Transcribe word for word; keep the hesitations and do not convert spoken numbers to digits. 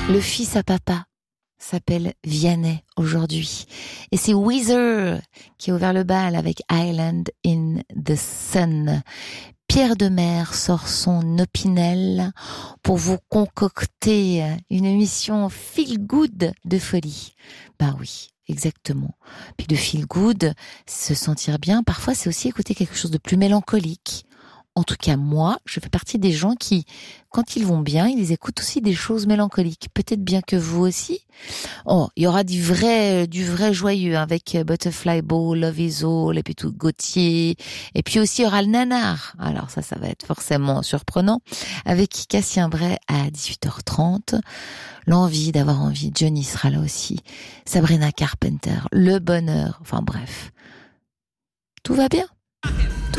Le fils à papa s'appelle Vianney aujourd'hui. Et c'est Weezer qui a ouvert le bal avec Island in the Sun. Pierre Demer sort son Opinel pour vous concocter une émission feel good de folie. Ben oui, exactement. Puis le feel good, se sentir bien, parfois c'est aussi écouter quelque chose de plus mélancolique. En tout cas, moi, je fais partie des gens qui, quand ils vont bien, ils écoutent aussi des choses mélancoliques. Peut-être bien que vous aussi. Oh, il y aura du vrai, du vrai joyeux, hein, avec Butterfly Ball, Love Is All, et puis tout Gauthier. Et puis aussi, il y aura le nanar. Alors ça, ça va être forcément surprenant. Avec Cassien Bray à dix-huit heures trente. L'envie d'avoir envie. Johnny sera là aussi. Sabrina Carpenter. Le bonheur. Enfin bref. Tout va bien.